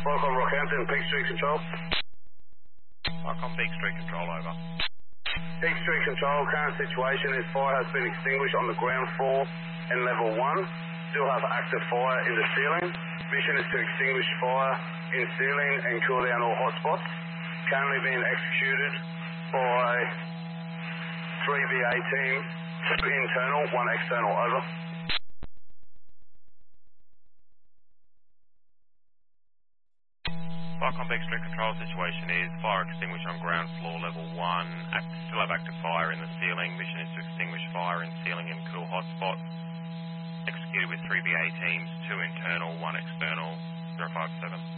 Welcome, Rockhampton, Peak Street Control. Welcome, Peak Street Control, over. Peak Street Control, current situation is fire has been extinguished on the ground floor and level 1. Still have active fire in the ceiling. Mission is to extinguish fire in ceiling and cool down all hotspots. Currently being executed by 3VA team, 2 internal, 1 external, over. Welcome, Peak Street Control, situation is fire extinguished on ground floor level 1. Still have active fire in the ceiling. Mission is to extinguish fire in ceiling and cool hotspots. Executed with 3VA teams, 2 internal, 1 external, 057.